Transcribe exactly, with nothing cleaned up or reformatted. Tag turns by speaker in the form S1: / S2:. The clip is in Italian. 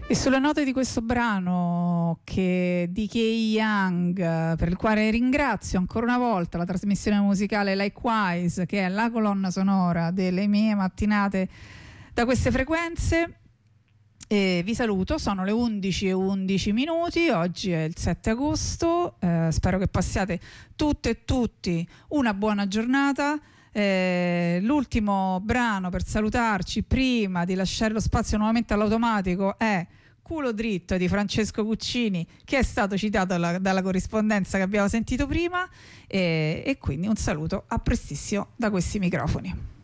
S1: E sulle note di questo brano che di D K Young, per il quale ringrazio ancora una volta la trasmissione musicale Likewise, che è la colonna sonora delle mie mattinate da queste frequenze, e vi saluto. Sono le undici e undici minuti, oggi è il sette agosto, eh, spero che passiate tutte e tutti una buona giornata. Eh, l'ultimo brano per salutarci prima di lasciare lo spazio nuovamente all'automatico è Culo dritto di Francesco Guccini, che è stato citato dalla, dalla corrispondenza che abbiamo sentito prima, e, e quindi un saluto a prestissimo da questi microfoni.